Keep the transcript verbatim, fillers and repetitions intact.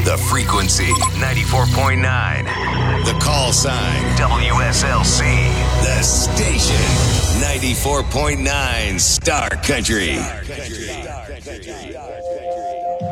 The frequency, ninety-four point nine. The call sign, W S L C. The station, ninety-four point nine Star Country. Star Country. Star Country.